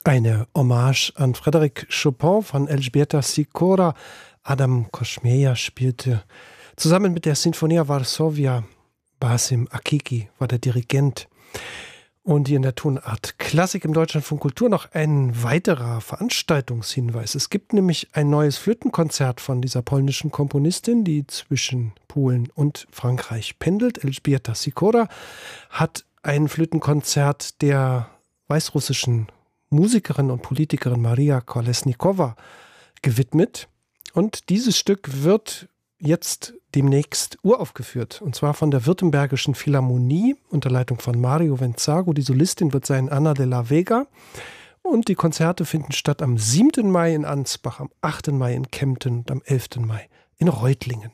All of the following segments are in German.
Eine Hommage an Frédéric Chopin von Elżbieta Sikora. Adam Kosmieja spielte zusammen mit der Sinfonia Varsovia. Basim Akiki war der Dirigent. Und hier in der Tonart Klassik im Deutschlandfunk Kultur noch ein weiterer Veranstaltungshinweis. Es gibt nämlich ein neues Flötenkonzert von dieser polnischen Komponistin, die zwischen Polen und Frankreich pendelt. Elżbieta Sikora hat ein Flötenkonzert der weißrussischen Musikerin und Politikerin Maria Kolesnikowa gewidmet. Und dieses Stück wird jetzt demnächst uraufgeführt. Und zwar von der Württembergischen Philharmonie unter Leitung von Mario Venzago. Die Solistin wird sein Ana de la Vega. Und die Konzerte finden statt am 7. Mai in Ansbach, am 8. Mai in Kempten und am 11. Mai in Reutlingen.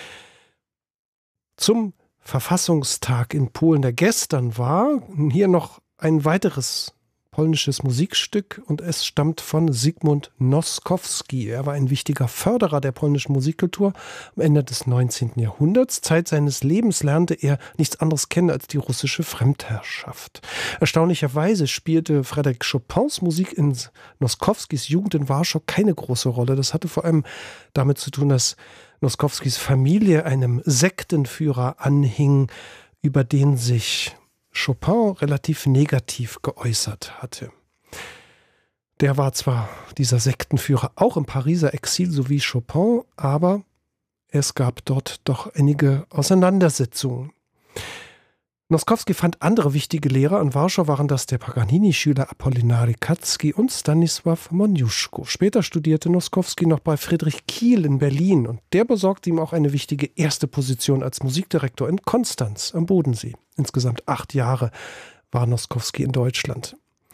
Zum Verfassungstag in Polen, der gestern war, hier noch ein weiteres polnisches Musikstück und es stammt von Zygmunt Noskowski. Er war ein wichtiger Förderer der polnischen Musikkultur am Ende des 19. Jahrhunderts. Zeit seines Lebens lernte er nichts anderes kennen als die russische Fremdherrschaft. Erstaunlicherweise spielte Frédéric Chopins Musik in Noskowskis Jugend in Warschau keine große Rolle. Das hatte vor allem damit zu tun, dass Noskowskis Familie einem Sektenführer anhing, über den sich Chopin relativ negativ geäußert hatte. Der war zwar, dieser Sektenführer, auch im Pariser Exil, so wie Chopin, aber es gab dort doch einige Auseinandersetzungen. Noskowski fand andere wichtige Lehrer. In Warschau waren das der Paganini-Schüler Apollinari Katzki und Stanisław Moniuszko. Später studierte Noskowski noch bei Friedrich Kiel in Berlin und der besorgte ihm auch eine wichtige erste Position als Musikdirektor in Konstanz am Bodensee. Insgesamt 8 Jahre war Noskowski in Deutschland.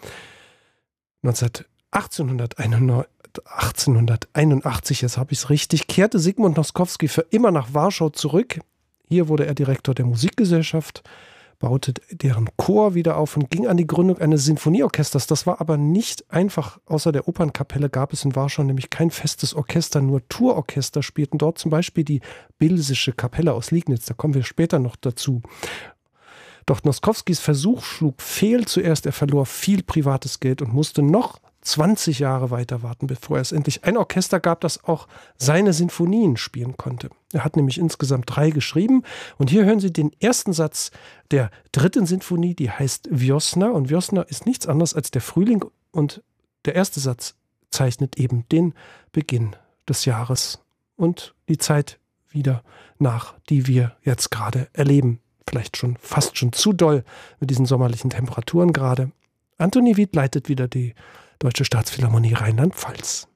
1881, jetzt habe ich es richtig, kehrte Zygmunt Noskowski für immer nach Warschau zurück. Hier wurde er Direktor der Musikgesellschaft, baute deren Chor wieder auf und ging an die Gründung eines Sinfonieorchesters. Das war aber nicht einfach. Außer der Opernkapelle gab es in Warschau nämlich kein festes Orchester, nur Tourorchester spielten dort, zum Beispiel die Bilsische Kapelle aus Liegnitz. Da kommen wir später noch dazu. Doch Noskowskis Versuch schlug fehl. Zuerst er verlor viel privates Geld und musste noch 20 Jahre weiter warten, bevor es endlich ein Orchester gab, das auch seine Sinfonien spielen konnte. Er hat nämlich insgesamt 3 geschrieben. Und hier hören Sie den ersten Satz der 3. Sinfonie, die heißt Wiosna. Und Wiosna ist nichts anderes als der Frühling. Und der erste Satz zeichnet eben den Beginn des Jahres und die Zeit wieder nach, die wir jetzt gerade erleben. Vielleicht schon fast schon zu doll mit diesen sommerlichen Temperaturen gerade. Antoni Wied leitet wieder die Deutsche Staatsphilharmonie Rheinland-Pfalz.